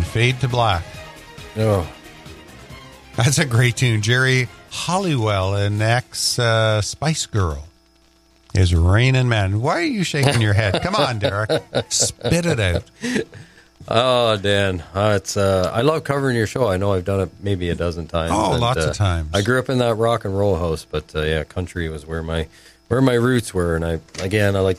Fade to Black. Oh, That's a great tune. Jerry Halliwell and ex-Spice Girl is Rain Man. Why are you shaking your head? Come on, Derek. Spit it out. Oh, Dan, it's I love covering your show. I know I've done it maybe a dozen times. Oh, lots of times. I grew up in that rock and roll house, but yeah, country was where my roots were, and I like